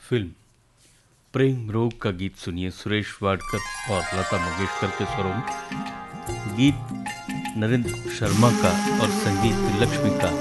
Film प्रेम रोग का गीत सुनिए सुरेश वाडकर और लता मंगेशकर के स्वरों में। गीत नरेंद्र शर्मा का और संगीत लक्ष्मीकांत।